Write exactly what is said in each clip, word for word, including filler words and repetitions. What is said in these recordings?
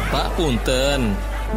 Pak punten,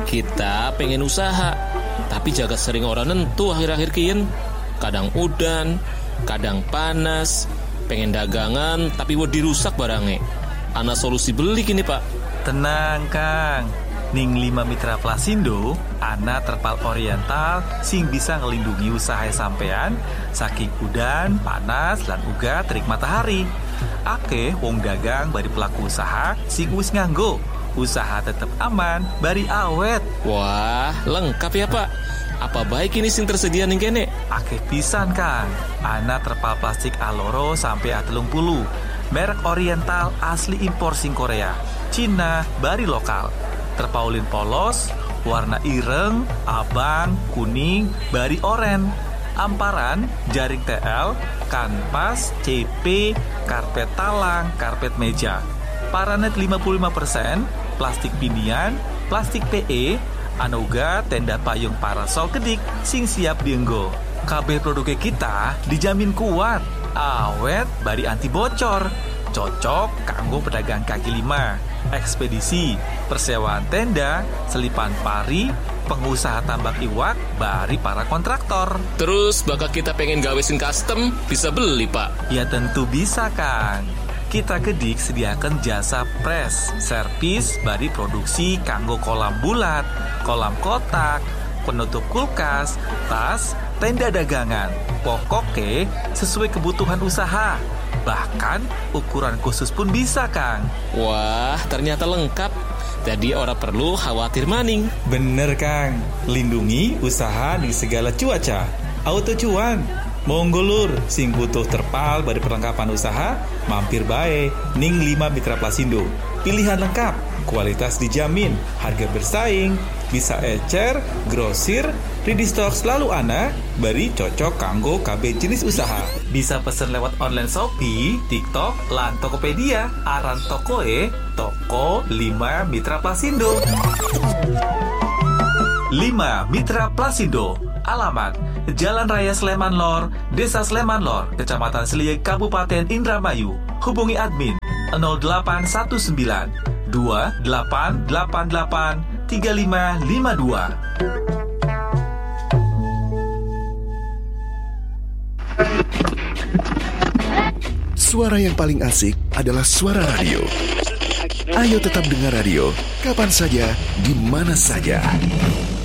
kita pengen usaha, tapi jaga sering orang nentu akhir-akhir kian. Kadang udan, kadang panas, pengen dagangan tapi wedi rusak barangnya. Ana solusi beli kini Pak. Tenang Kang, ning lima Mitra Plasindo, ana terpal oriental sing bisa ngelindungi usaha sampean saking udan, panas, lan uga terik matahari. Akeh wong dagang bari pelaku usaha sing wis nganggo usaha tetep aman, bari awet. Wah, lengkap ya Pak. Apa baik ini sing tersedia ning kene? Akeh pisan Kang. Ana terpal plastik aloro sampai A telung puluh. Merek oriental asli impor sing Korea, Cina, bari lokal. Terpaulin polos, warna ireng, abang, kuning, bari oren. Amparan, jaring T L, kanvas, C P, karpet talang, karpet meja. Paranet lima puluh lima persen, plastik pinian, plastik P E, anuga tenda payung parasol kedik sing siap dienggo. Kabeh produknya kita dijamin kuat, awet, bari anti bocor. Cocok kanggo pedagang kaki lima, ekspedisi, persewaan tenda, selipan pari, pengusaha tambak iwak, bari para kontraktor. Terus bakal kita pengen gawe sing custom, bisa beli Pak? Ya tentu bisa Kang. Kita Kedik sediakan jasa press, servis, bari produksi kanggo kolam bulat, kolam kotak, penutup kulkas, tas, tenda dagangan. Pokoknya sesuai kebutuhan usaha. Bahkan ukuran khusus pun bisa Kang. Wah, ternyata lengkap. Jadi orang perlu khawatir maning. Bener Kang, lindungi usaha di segala cuaca. Auto cuan. Monggo lur, sing butuh terpal bari perlengkapan usaha, mampir bae ning lima Mitra Plasindo. Pilihan lengkap, kualitas dijamin, harga bersaing, bisa ecer, grosir, ready stock selalu ana, bari cocok kanggo K B jenis usaha. Bisa pesen lewat online Shopee, TikTok, lan Tokopedia. Aran tokoe, Toko lima Mitra Plasindo. lima Mitra Plasindo. Alamat Jalan Raya Sleman Lor, Desa Sleman Lor, Kecamatan Seliek, Kabupaten Indramayu. Hubungi admin nol delapan satu sembilan dua delapan delapan delapan tiga lima lima dua. Suara yang paling asik adalah suara radio. Ayo tetap dengar radio, kapan saja, di mana saja.